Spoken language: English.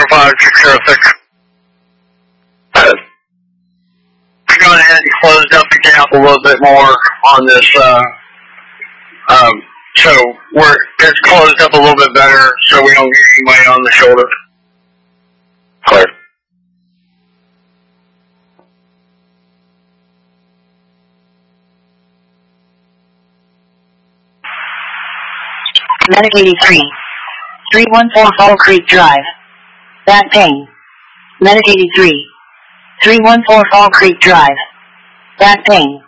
605-606. We're going ahead and close up the gap a little bit more on this, so it's closed up a little bit better so we don't get anybody on the shoulder. Clear. Medic 83. 314 Fall Creek Drive. Back pain. Medic 83. 314 Fall Creek Drive. Back pain.